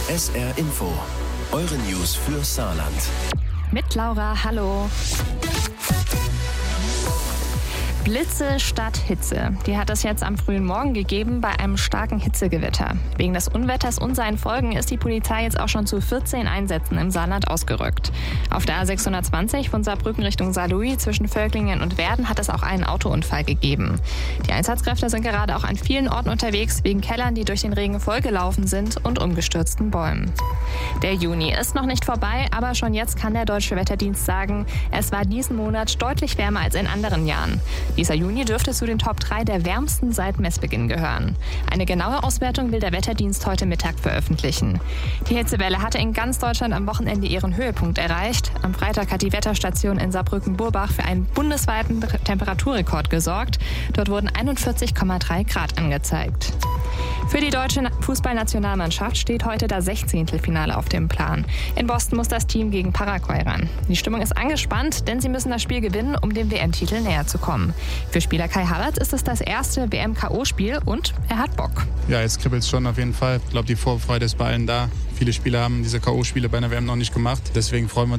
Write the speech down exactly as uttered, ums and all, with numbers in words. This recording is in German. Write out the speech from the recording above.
S R Info, eure News für Saarland. Mit Laura, hallo. Blitze statt Hitze. Die hat es jetzt am frühen Morgen gegeben bei einem starken Hitzegewitter. Wegen des Unwetters und seinen Folgen ist die Polizei jetzt auch schon zu vierzehn Einsätzen im Saarland ausgerückt. Auf der A sechshundertzwanzig von Saarbrücken Richtung Saarlouis zwischen Völklingen und Werden hat es auch einen Autounfall gegeben. Die Einsatzkräfte sind gerade auch an vielen Orten unterwegs, wegen Kellern, die durch den Regen vollgelaufen sind und umgestürzten Bäumen. Der Juni ist noch nicht vorbei, aber schon jetzt kann der Deutsche Wetterdienst sagen, es war diesen Monat deutlich wärmer als in anderen Jahren. Dieser Juni dürfte zu den Top drei der wärmsten seit Messbeginn gehören. Eine genaue Auswertung will der Wetterdienst heute Mittag veröffentlichen. Die Hitzewelle hatte in ganz Deutschland am Wochenende ihren Höhepunkt erreicht. Am Freitag hat die Wetterstation in Saarbrücken-Burbach für einen bundesweiten Temperaturrekord gesorgt. Dort wurden einundvierzig Komma drei Grad angezeigt. Für die deutsche Fußballnationalmannschaft steht heute das Sechzehntelfinale auf dem Plan. In Boston muss das Team gegen Paraguay ran. Die Stimmung ist angespannt, denn sie müssen das Spiel gewinnen, um dem W M-Titel näher zu kommen. Für Spieler Kai Havertz ist es das erste W M-K O-Spiel und er hat Bock. Ja, jetzt kribbelt es schon auf jeden Fall. Ich glaube, die Vorfreude ist bei allen da. Viele Spieler haben diese K O-Spiele bei einer W M noch nicht gemacht. Deswegen freuen wir